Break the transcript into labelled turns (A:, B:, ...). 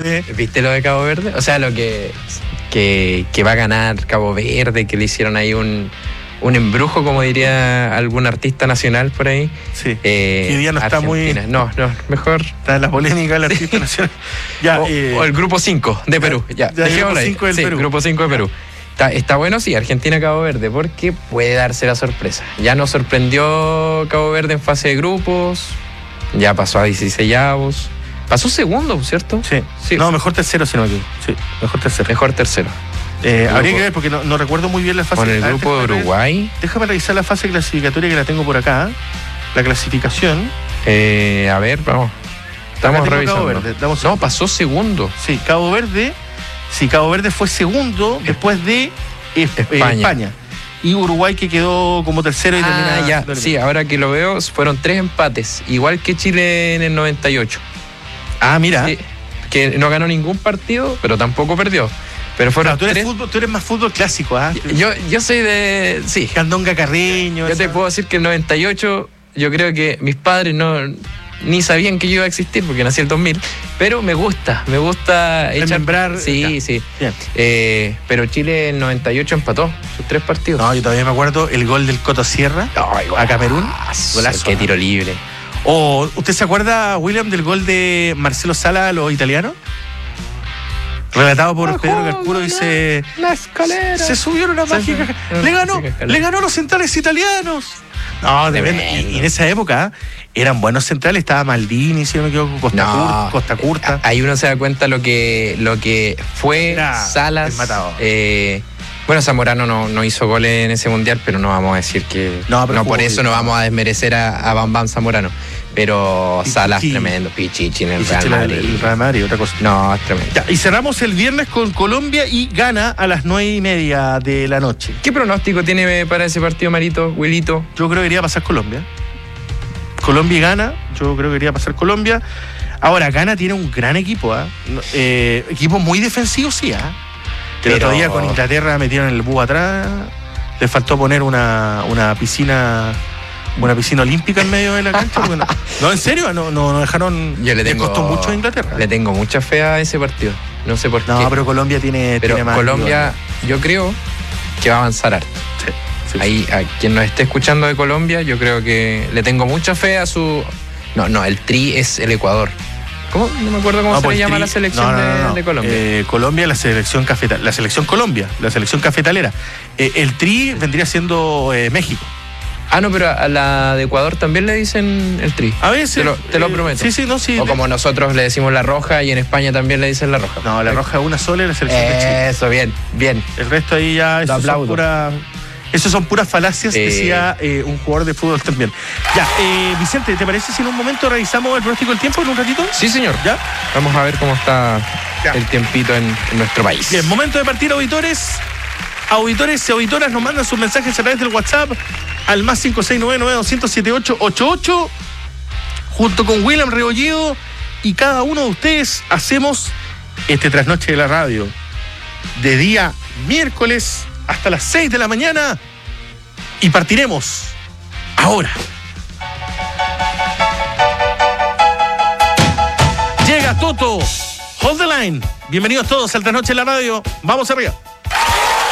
A: ¿Viste lo de Cabo Verde? O sea, lo que va a ganar Cabo Verde, que le hicieron ahí un embrujo, como diría algún artista nacional por ahí.
B: Sí. Que hoy día no está muy...
A: No, mejor...
B: Está en la polémica del artista nacional. Ya,
A: o el grupo 5 de Perú. Ya,
B: dejémoslo ahí.
A: Sí, Perú. Grupo 5 de Perú. Está bueno, sí, Argentina-Cabo Verde, porque puede darse la sorpresa. Ya nos sorprendió Cabo Verde en fase de grupos, ya pasó a 16avos. Pasó segundo, ¿cierto?
B: Sí. No, mejor tercero, si no me equivoco. Sí, mejor tercero. Habría que ver, porque no recuerdo muy bien la fase.
A: Con el grupo de Uruguay.
B: Déjame revisar la fase clasificatoria que la tengo por acá. La clasificación.
A: A ver, vamos. Estamos revisando.
B: Cabo Verde.
A: No, pasó segundo.
B: Sí, Cabo Verde. Sí, Cabo Verde fue segundo después de España. Y Uruguay, que quedó como tercero y termina.
A: Ya. Sí, ahora que lo veo, fueron 3 empates, igual que Chile en el 98.
B: Mira.
A: Sí, que no ganó ningún partido, pero tampoco perdió. Pero fueron
B: tú eres más fútbol clásico, ¿ah?
A: Yo soy de... Sí.
B: Candonga Carreño.
A: Yo te puedo decir que el 98, yo creo que mis padres ni sabían que yo iba a existir, porque nací el 2000, pero me gusta
B: echar...
A: Sí.
B: Bien.
A: Pero Chile en el 98 empató sus 3 partidos.
B: No, yo todavía me acuerdo el gol del Coto Sierra a Camerún.
A: Golazo. Qué tiro libre.
B: ¿Usted se acuerda, William, del gol de Marcelo Sala a los italianos? Relatado por Pedro Carcuro, dice...
A: La escalera.
B: Se subieron una mágica... Le ganó a los centrales italianos. No, de verdad. Y en esa época eran buenos centrales. Estaba Maldini, si no me equivoco, Costa Curta.
A: Ahí uno se da cuenta lo que fue Salas. Bueno, Zamorano no hizo goles en ese mundial, pero no vamos a decir que... No por eso no vamos a desmerecer a Bam Zamorano. Pero Salas, tremendo. Pichichi en el Real Madrid.
B: El Real Madrid, otra cosa.
A: No, es tremendo.
B: Ya, y cerramos el viernes con Colombia y gana a las 9:30 de la noche.
A: ¿Qué pronóstico tiene para ese partido, Marito, Wilito?
B: Yo creo que iría a pasar Colombia. Colombia y Ghana, yo creo que iría a pasar Colombia. Ahora, Ghana tiene un gran equipo, equipo muy defensivo, sí, El otro día con Inglaterra metieron el búho atrás. Les faltó poner una piscina olímpica en medio de la cancha. No, en serio, no dejaron. Les costó mucho a Inglaterra.
A: Le tengo mucha fe a ese partido. No sé por qué.
B: No, pero Colombia tiene más.
A: Colombia, yo creo que va a avanzar harto. Sí. Ahí, a quien nos esté escuchando de Colombia, yo creo que le tengo mucha fe a su. No, el Tri es el Ecuador. ¿Cómo? No me acuerdo cómo se le llama la selección de Colombia.
B: Colombia, la selección Colombia, la selección cafetalera. El Tri vendría siendo México.
A: No, pero a la de Ecuador también le dicen el Tri.
B: A veces.
A: Te lo prometo.
B: Sí.
A: O como nosotros le decimos la roja y en España también le dicen la roja.
B: No, la roja es una sola y la selección de Chile.
A: Eso, bien.
B: El resto ahí ya eso son puras falacias, decía un jugador de fútbol también. Ya, Vicente, ¿te parece si en un momento revisamos el pronóstico del tiempo en un ratito?
A: Sí, señor.
B: ¿Ya?
A: Vamos a ver cómo está el tiempito en nuestro país.
B: Bien, momento de partir, auditores. Auditores y auditoras nos mandan sus mensajes a través del WhatsApp al más 569-900-7888 junto con William Rebolledo, y cada uno de ustedes hacemos este trasnoche de la radio de día miércoles hasta las 6 de la mañana y partiremos ahora. Llega Toto, Hold the Line. Bienvenidos todos al trasnoche de la radio. Vamos arriba.